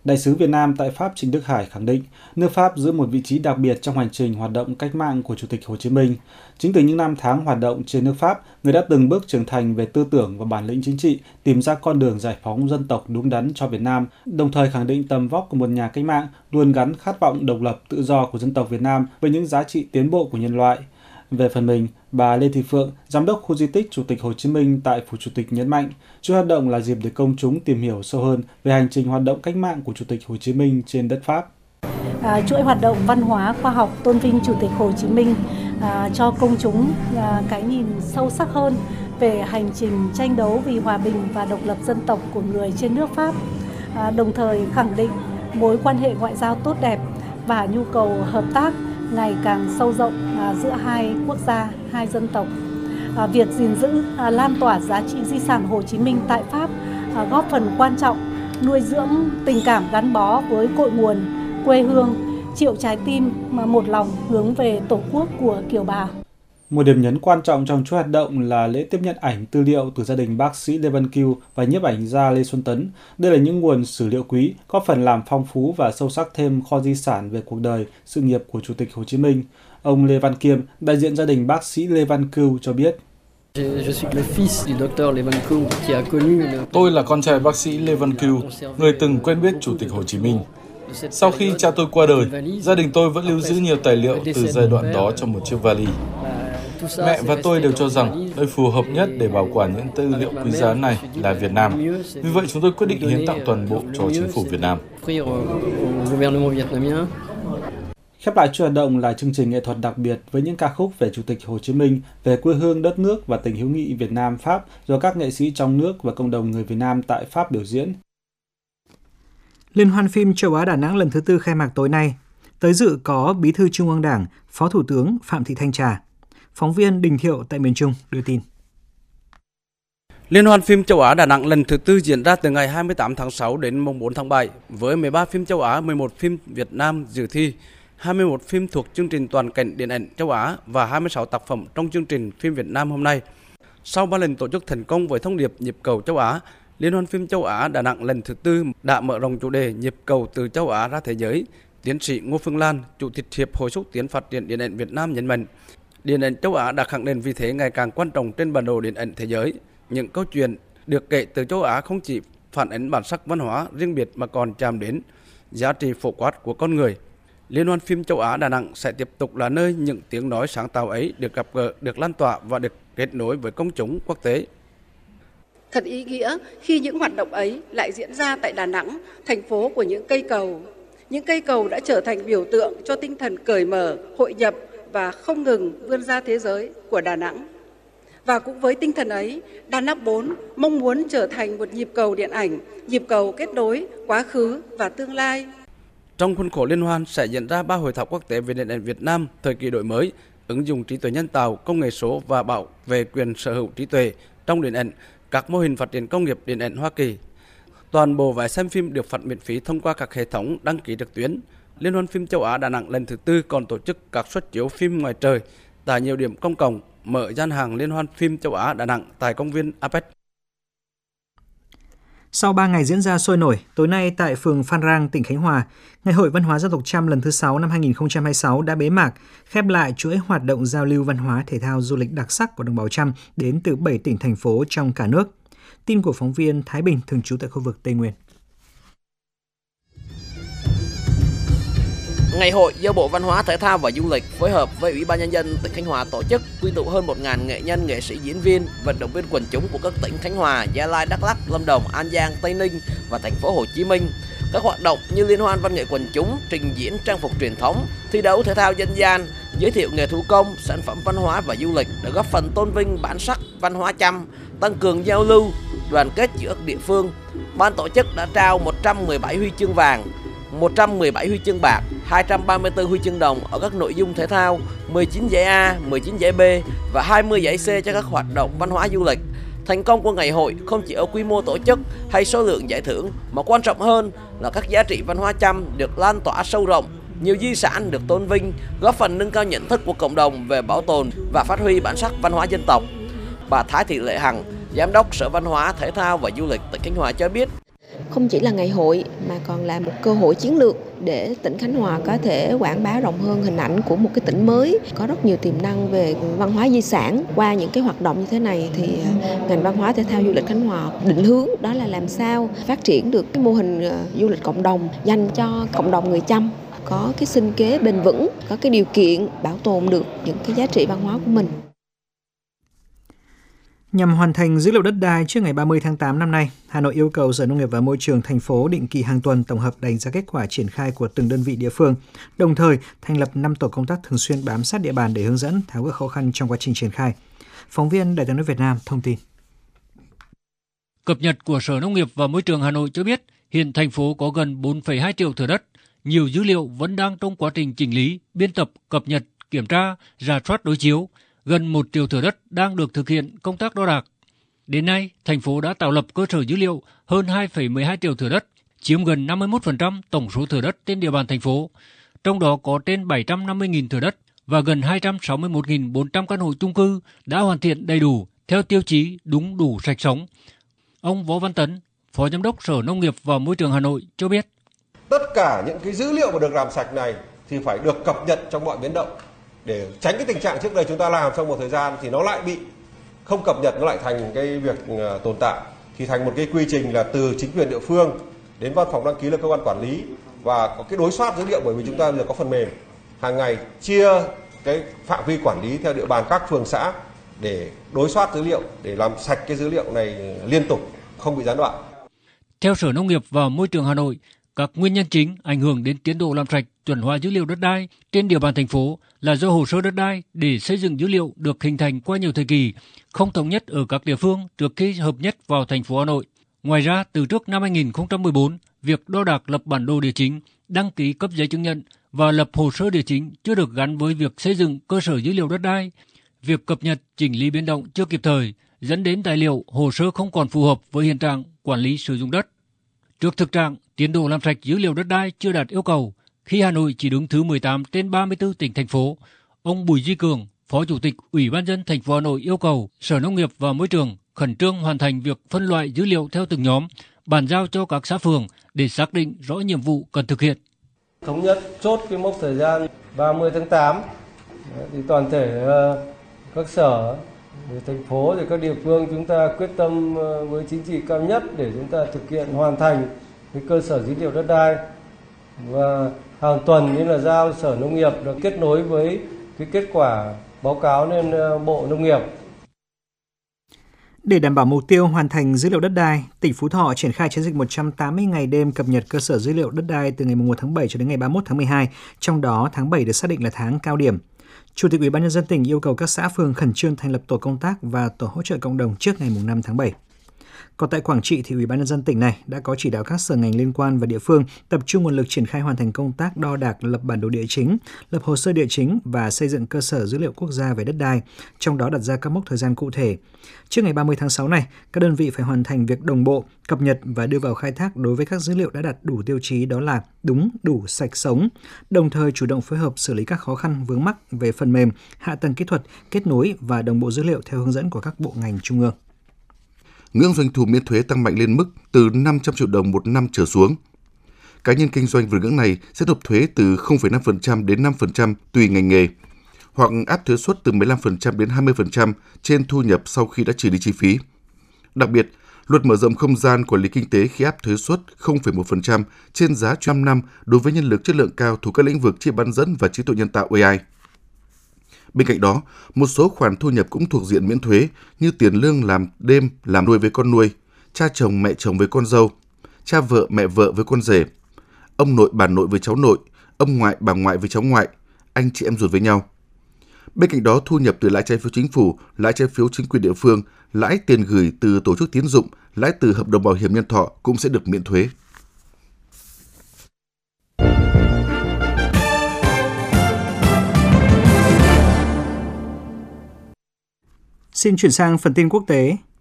Đại sứ Việt Nam tại Pháp Trịnh Đức Hải khẳng định, nước Pháp giữ một vị trí đặc biệt trong hành trình hoạt động cách mạng của Chủ tịch Hồ Chí Minh. Chính từ những năm tháng hoạt động trên nước Pháp, người đã từng bước trưởng thành về tư tưởng và bản lĩnh chính trị, tìm ra con đường giải phóng dân tộc đúng đắn cho Việt Nam, đồng thời khẳng định tầm vóc của một nhà cách mạng luôn gắn khát vọng độc lập tự do của dân tộc Việt Nam với những giá trị tiến bộ của nhân loại. Về phần mình, bà Lê Thị Phượng, Giám đốc khu di tích Chủ tịch Hồ Chí Minh tại Phủ Chủ tịch nhấn mạnh, chuỗi hoạt động là dịp để công chúng tìm hiểu sâu hơn về hành trình hoạt động cách mạng của Chủ tịch Hồ Chí Minh trên đất Pháp. Chuỗi hoạt động văn hóa khoa học tôn vinh Chủ tịch Hồ Chí Minh cho công chúng cái nhìn sâu sắc hơn về hành trình tranh đấu vì hòa bình và độc lập dân tộc của người trên nước Pháp, đồng thời khẳng định mối quan hệ ngoại giao tốt đẹp và nhu cầu hợp tác ngày càng sâu rộng giữa hai quốc gia, hai dân tộc. Việc gìn giữ, lan tỏa giá trị di sản Hồ Chí Minh tại Pháp góp phần quan trọng nuôi dưỡng tình cảm gắn bó với cội nguồn, quê hương, triệu trái tim mà một lòng hướng về Tổ quốc của kiều bào. Một điểm nhấn quan trọng trong chuỗi hoạt động là lễ tiếp nhận ảnh tư liệu từ gia đình bác sĩ Lê Văn Cưu và nhiếp ảnh gia Lê Xuân Tấn. Đây là những nguồn sử liệu quý, có phần làm phong phú và sâu sắc thêm kho di sản về cuộc đời, sự nghiệp của Chủ tịch Hồ Chí Minh. Ông Lê Văn Kiêm, đại diện gia đình bác sĩ Lê Văn Cưu cho biết. Tôi là con trai bác sĩ Lê Văn Cưu, người từng quen biết Chủ tịch Hồ Chí Minh. Sau khi cha tôi qua đời, gia đình tôi vẫn lưu giữ nhiều tài liệu từ giai đoạn đó trong một chiếc vali. Mẹ và tôi đều cho rằng nơi phù hợp nhất để bảo quản những tư liệu quý giá này là Việt Nam. Vì vậy chúng tôi quyết định hiến tặng toàn bộ cho chính phủ Việt Nam. Khép lại chuỗi hoạt động là chương trình nghệ thuật đặc biệt với những ca khúc về Chủ tịch Hồ Chí Minh, về quê hương đất nước và tình hữu nghị Việt Nam-Pháp do các nghệ sĩ trong nước và cộng đồng người Việt Nam tại Pháp biểu diễn. Liên hoan phim châu Á Đà Nẵng lần thứ 4 khai mạc tối nay. Tới dự có Bí thư Trung ương Đảng, Phó Thủ tướng Phạm Thị Thanh Trà. Phóng viên Đình Thiệu tại miền Trung đưa tin. Liên hoan phim châu Á Đà Nẵng lần thứ 4 diễn ra từ ngày 28 tháng 6 đến mùng 4 tháng 7 với 13 phim châu Á, 11 phim Việt Nam dự thi, 21 phim thuộc chương trình toàn cảnh điện ảnh châu Á và 26 tác phẩm trong chương trình phim Việt Nam hôm nay. Sau 3 lần tổ chức thành công với thông điệp nhịp cầu châu Á, Liên hoan phim châu Á Đà Nẵng lần thứ 4 đã mở rộng chủ đề nhịp cầu từ châu Á ra thế giới. Tiến sĩ Ngô Phương Lan, Chủ tịch Hiệp hội Xúc tiến Phát triển Điện ảnh Việt Nam nhấn mạnh, điện ảnh châu Á đã khẳng định vị thế ngày càng quan trọng trên bản đồ điện ảnh thế giới. Những câu chuyện được kể từ châu Á không chỉ phản ánh bản sắc văn hóa riêng biệt mà còn chạm đến giá trị phổ quát của con người. Liên hoan phim châu Á Đà Nẵng sẽ tiếp tục là nơi những tiếng nói sáng tạo ấy được gặp gỡ, được lan tỏa và được kết nối với công chúng quốc tế. Thật ý nghĩa khi những hoạt động ấy lại diễn ra tại Đà Nẵng, thành phố của những cây cầu. Những cây cầu đã trở thành biểu tượng cho tinh thần cởi mở, hội nhập và không ngừng vươn ra thế giới của Đà Nẵng. Và cũng với tinh thần ấy, Đà Nẵng 4 mong muốn trở thành một nhịp cầu điện ảnh, nhịp cầu kết nối quá khứ và tương lai. Trong khuôn khổ liên hoan sẽ diễn ra 3 hội thảo quốc tế về điện ảnh Việt Nam thời kỳ đổi mới, ứng dụng trí tuệ nhân tạo, công nghệ số và bảo vệ quyền sở hữu trí tuệ trong điện ảnh, các mô hình phát triển công nghiệp điện ảnh Hoa Kỳ. Toàn bộ vé xem phim được phát miễn phí thông qua các hệ thống đăng ký trực tuyến. Liên hoan phim châu Á Đà Nẵng lần thứ 4 còn tổ chức các suất chiếu phim ngoài trời tại nhiều điểm công cộng, mở gian hàng Liên hoan phim châu Á Đà Nẵng tại công viên APEC. Sau 3 ngày diễn ra sôi nổi, tối nay tại phường Phan Rang, tỉnh Khánh Hòa, Ngày hội Văn hóa Dân tộc Chăm lần thứ 6 năm 2026 đã bế mạc, khép lại chuỗi hoạt động giao lưu văn hóa thể thao du lịch đặc sắc của đồng bào Chăm đến từ 7 tỉnh thành phố trong cả nước. Tin của phóng viên Thái Bình thường trú tại khu vực Tây Nguyên. Ngày hội do Bộ Văn hóa Thể thao và Du lịch phối hợp với Ủy ban Nhân dân tỉnh Khánh Hòa tổ chức, quy tụ hơn 1.000 nghệ nhân, nghệ sĩ, diễn viên, vận động viên quần chúng của các tỉnh Khánh Hòa, Gia Lai, Đắk Lắk, Lâm Đồng, An Giang, Tây Ninh và thành phố Hồ Chí Minh. Các hoạt động như liên hoan văn nghệ quần chúng, trình diễn trang phục truyền thống, thi đấu thể thao dân gian, giới thiệu nghề thủ công, sản phẩm văn hóa và du lịch đã góp phần tôn vinh bản sắc văn hóa Chăm, tăng cường giao lưu, đoàn kết giữa các địa phương. Ban tổ chức đã trao 117 huy chương vàng, 117 huy chương bạc, 234 huy chương đồng ở các nội dung thể thao, 19 giải A, 19 giải B và 20 giải C cho các hoạt động văn hóa du lịch. Thành công của ngày hội không chỉ ở quy mô tổ chức hay số lượng giải thưởng, mà quan trọng hơn là các giá trị văn hóa Chăm được lan tỏa sâu rộng, nhiều di sản được tôn vinh, góp phần nâng cao nhận thức của cộng đồng về bảo tồn và phát huy bản sắc văn hóa dân tộc. Bà Thái Thị Lệ Hằng, Giám đốc Sở Văn hóa, Thể thao và Du lịch tỉnh Khánh Hòa cho biết, Không chỉ là ngày hội mà còn là một cơ hội chiến lược để tỉnh Khánh Hòa có thể quảng bá rộng hơn hình ảnh của một cái tỉnh mới có rất nhiều tiềm năng về văn hóa di sản. Qua những cái hoạt động như thế này thì ngành văn hóa thể thao du lịch Khánh Hòa định hướng đó là làm sao phát triển được cái mô hình du lịch cộng đồng dành cho cộng đồng người Chăm, có cái sinh kế bền vững, có cái điều kiện bảo tồn được những cái giá trị văn hóa của mình. Nhằm hoàn thành dữ liệu đất đai trước ngày 30 tháng 8 năm nay, Hà Nội yêu cầu Sở Nông nghiệp và Môi trường thành phố định kỳ hàng tuần tổng hợp đánh giá kết quả triển khai của từng đơn vị địa phương, đồng thời thành lập 5 tổ công tác thường xuyên bám sát địa bàn để hướng dẫn tháo gỡ khó khăn trong quá trình triển khai. Phóng viên Đài tiếng nói Việt Nam thông tin. Cập nhật của Sở Nông nghiệp và Môi trường Hà Nội cho biết, hiện thành phố có gần 4,2 triệu thửa đất. Nhiều dữ liệu vẫn đang trong quá trình chỉnh lý, biên tập, cập nhật, kiểm tra, rà soát đối chiếu. Gần 1 triệu thửa đất đang được thực hiện công tác đo đạc. Đến nay, thành phố đã tạo lập cơ sở dữ liệu hơn 2,12 triệu thửa đất, chiếm gần 51% tổng số thửa đất trên địa bàn thành phố. Trong đó có trên 750.000 thửa đất và gần 261.400 căn hộ chung cư đã hoàn thiện đầy đủ theo tiêu chí đúng, đủ, sạch, sống. Ông Võ Văn Tấn, Phó Giám đốc Sở Nông nghiệp và Môi trường Hà Nội cho biết. Tất cả những cái dữ liệu mà được làm sạch này thì phải được cập nhật trong mọi biến động, để tránh cái tình trạng trước đây chúng ta làm trong một thời gian thì nó lại bị không cập nhật, nó lại thành cái việc tồn tại, thì thành một cái quy trình là từ chính quyền địa phương đến văn phòng đăng ký là cơ quan quản lý, và có cái đối soát dữ liệu, bởi vì chúng ta bây giờ có phần mềm hàng ngày chia cái phạm vi quản lý theo địa bàn các phường xã để đối soát dữ liệu, để làm sạch cái dữ liệu này liên tục, không bị gián đoạn. Theo Sở Nông nghiệp và Môi trường Hà Nội, các nguyên nhân chính ảnh hưởng đến tiến độ làm sạch, chuẩn hóa dữ liệu đất đai trên địa bàn thành phố là do hồ sơ đất đai để xây dựng dữ liệu được hình thành qua nhiều thời kỳ, không thống nhất ở các địa phương trước khi hợp nhất vào thành phố Hà Nội. Ngoài ra, từ trước năm 2014, việc đo đạc lập bản đồ địa chính, đăng ký cấp giấy chứng nhận và lập hồ sơ địa chính chưa được gắn với việc xây dựng cơ sở dữ liệu đất đai. Việc cập nhật, chỉnh lý biến động chưa kịp thời, dẫn đến tài liệu, hồ sơ không còn phù hợp với hiện trạng quản lý sử dụng đất. Trước thực trạng, tiến độ làm sạch dữ liệu đất đai chưa đạt yêu cầu, khi Hà Nội chỉ đứng thứ 18 trên 34 tỉnh, thành phố, ông Bùi Duy Cường, Phó Chủ tịch Ủy ban nhân dân thành phố Hà Nội yêu cầu Sở Nông nghiệp và Môi trường khẩn trương hoàn thành việc phân loại dữ liệu theo từng nhóm, bàn giao cho các xã phường để xác định rõ nhiệm vụ cần thực hiện. Thống nhất chốt cái mốc thời gian 30 tháng 8 thì toàn thể các sở, thành phố, thì các địa phương chúng ta quyết tâm với chính trị cao nhất để chúng ta thực hiện hoàn thành cái cơ sở dữ liệu đất đai, và hàng tuần như là giao Sở Nông nghiệp được kết nối với cái kết quả báo cáo lên Bộ Nông nghiệp. Để đảm bảo mục tiêu hoàn thành dữ liệu đất đai, tỉnh Phú Thọ triển khai chiến dịch 180 ngày đêm cập nhật cơ sở dữ liệu đất đai từ ngày 1 tháng 7 cho đến ngày 31 tháng 12, trong đó tháng 7 được xác định là tháng cao điểm. Chủ tịch Ủy ban nhân dân tỉnh yêu cầu các xã phường khẩn trương thành lập tổ công tác và tổ hỗ trợ cộng đồng trước ngày 5 tháng 7. Còn tại Quảng Trị thì Ủy ban nhân dân tỉnh này đã có chỉ đạo các sở ngành liên quan và địa phương tập trung nguồn lực triển khai hoàn thành công tác đo đạc, lập bản đồ địa chính, lập hồ sơ địa chính và xây dựng cơ sở dữ liệu quốc gia về đất đai, trong đó đặt ra các mốc thời gian cụ thể. Trước ngày 30 tháng 6 này, các đơn vị phải hoàn thành việc đồng bộ, cập nhật và đưa vào khai thác đối với các dữ liệu đã đạt đủ tiêu chí, đó là đúng, đủ, sạch, sống, đồng thời chủ động phối hợp xử lý các khó khăn vướng mắc về phần mềm, hạ tầng kỹ thuật, kết nối và đồng bộ dữ liệu theo hướng dẫn của các bộ ngành trung ương. Ngưỡng doanh thu miễn thuế tăng mạnh lên mức từ 500 triệu đồng một năm trở xuống. Cá nhân kinh doanh vượt ngưỡng này sẽ nộp thuế từ 0,5% đến 5% tùy ngành nghề, hoặc áp thuế suất từ 15% đến 20% trên thu nhập sau khi đã trừ đi chi phí. Đặc biệt, luật mở rộng không gian quản lý kinh tế khi áp thuế suất 0,1% trên giá 5 năm đối với nhân lực chất lượng cao thuộc các lĩnh vực chip bán dẫn và trí tuệ nhân tạo AI. Bên cạnh đó, một số khoản thu nhập cũng thuộc diện miễn thuế như tiền lương làm đêm, làm nuôi với con nuôi, cha chồng mẹ chồng với con dâu, cha vợ mẹ vợ với con rể, ông nội bà nội với cháu nội, ông ngoại bà ngoại với cháu ngoại, anh chị em ruột với nhau. Bên cạnh đó, thu nhập từ lãi trái phiếu chính phủ, lãi trái phiếu chính quyền địa phương, lãi tiền gửi từ tổ chức tín dụng, lãi từ hợp đồng bảo hiểm nhân thọ cũng sẽ được miễn thuế. Xin chuyển sang phần tin quốc tế.